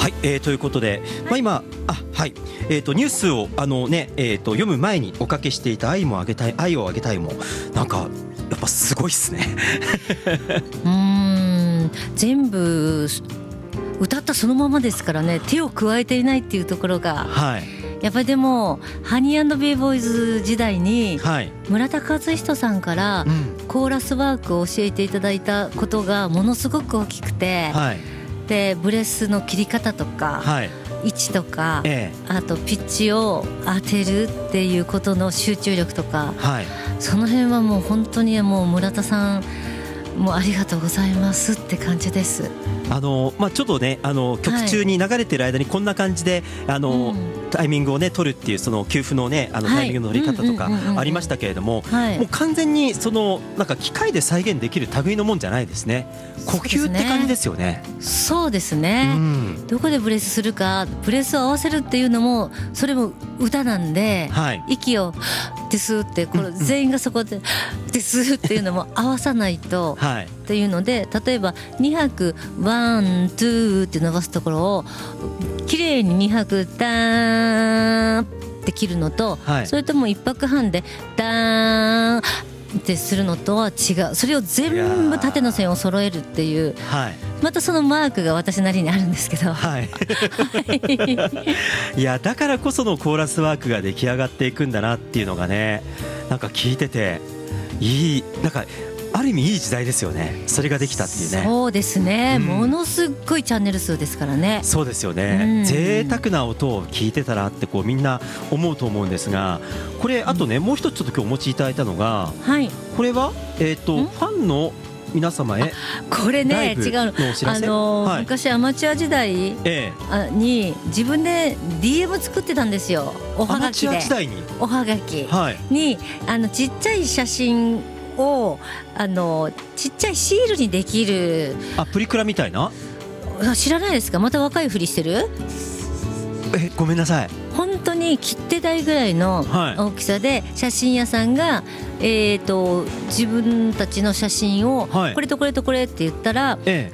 はい、ということで、今はい、ニュースを読む前におかけしていた愛をあげたいもなんかやっぱすごいっすね全部歌ったそのままですからね、手を加えていないっていうところが、はい、やっぱりでもハニー&ベイボーイズ時代に村田和人さんからコーラスワークを教えていただいたことがものすごく大きくて、はい、でブレスの切り方とか、はい、位置とか、あとピッチを当てるっていうことの集中力とか、はい、その辺はもう本当にもう村田さんもうありがとうございますって感じです。 ちょっとね曲中に流れてる間にこんな感じでタイミングをね取るっていうその給付のねタイミングの取り方とかありましたけれども、もう完全にそのなんか機械で再現できる類のもんじゃないですね。呼吸って感じですよね。 そうですね、どこでブレスするか、ブレスを合わせるっていうのもそれも歌なんで、はい、息をですってこれ全員がそこでですっていうのも合わさないと、はい、っていうので、例えば2拍ワンツーって伸ばすところを綺麗に2拍ダーンって切るのと、はい、それとも1拍半でダーンってするのとは違う。それを全部縦の線を揃えるっていう、はい、またそのマークが私なりにあるんですけど、はい、いやだからこそのコーラスワークが出来上がっていくんだなっていうのがね、なんか聞いてていい、なんかある意味いい時代ですよね。それができたっていうね。 そうですね、ものすっごいチャンネル数ですからね。 そうですよね、贅沢な音を聞いてたらってこうみんな思うと思うんですが、これあとね、もう一つちょっと今日お持ちいただいたのが、はい、これはファンの皆様へこれね違うの、はい、昔アマチュア時代に自分で DM 作ってたんですよ。おはがきで。アマチュア時代におはがきに、ちっちゃい写真をちっちゃいシールにできるプリクラみたいな。 知らないですか？また若いふりしてる？ ごめんなさい。 本当に切手台ぐらいの大きさで、写真屋さんが、自分たちの写真を、これとこれとこれって言ったら、